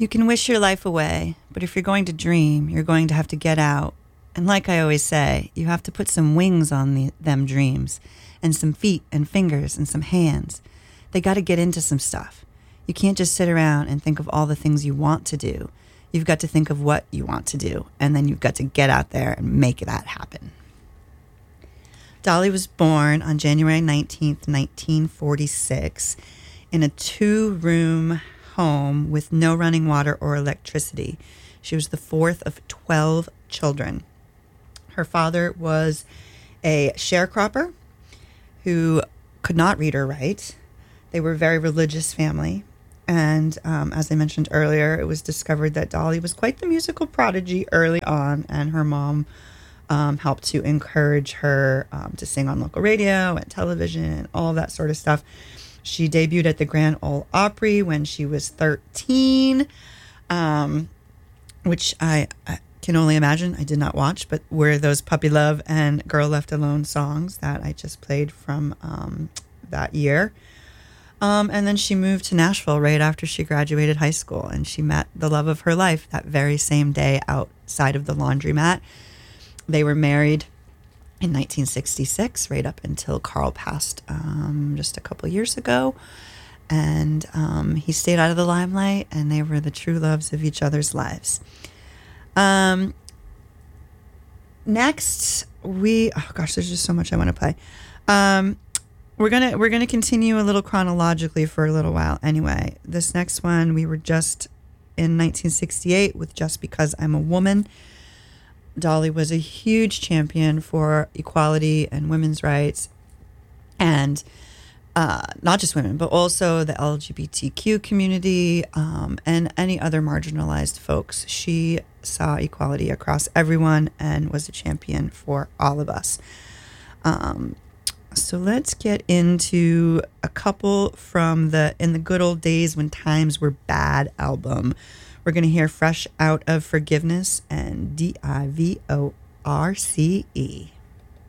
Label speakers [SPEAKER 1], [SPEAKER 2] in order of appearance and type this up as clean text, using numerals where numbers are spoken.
[SPEAKER 1] You can wish your life away, but if you're going to dream, you're going to have to get out. And like I always say, you have to put some wings on them dreams, and some feet and fingers and some hands. They got to get into some stuff. You can't just sit around and think of all the things you want to do. You've got to think of what you want to do, and then you've got to get out there and make that happen. Dolly was born on January 19th, 1946, in a 2-room home with no running water or electricity. She was the fourth of 12 children. Her father was a sharecropper who could not read or write. They were a very religious family. And as I mentioned earlier, it was discovered that Dolly was quite the musical prodigy early on, and her mom helped to encourage her to sing on local radio and television and all that sort of stuff. She debuted at the Grand Ole Opry when she was 13, which I can only imagine. I did not watch, but were those Puppy Love and Girl Left Alone songs that I just played from that year. And then she moved to Nashville right after she graduated high school, and she met the love of her life that very same day outside of the laundromat. They were married in 1966, right up until Carl passed just a couple years ago. And he stayed out of the limelight, and they were the true loves of each other's lives. Next, there's just so much I want to play. We're gonna continue a little chronologically for a little while. Anyway, this next one, we were just in 1968 with Just Because I'm a Woman. Dolly was a huge champion for equality and women's rights, and not just women, but also the LGBTQ community and any other marginalized folks. She saw equality across everyone and was a champion for all of us. So let's get into a couple from the In the Good Old Days When Times Were Bad album. We're going to hear Fresh Out of Forgiveness and Divorce.